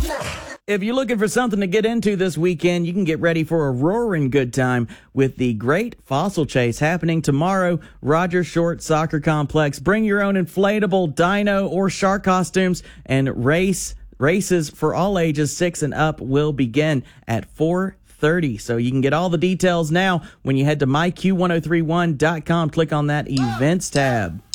If you're looking for something to get into this weekend, you can get ready for a roaring good time with the Great Fossil Chase happening tomorrow. Rogers Short Soccer Complex. Bring your own inflatable dino or shark costumes, and races for all ages 6 and up will begin at 4:30. So you can get all the details now when you head to myq1031.com. Click on that events tab.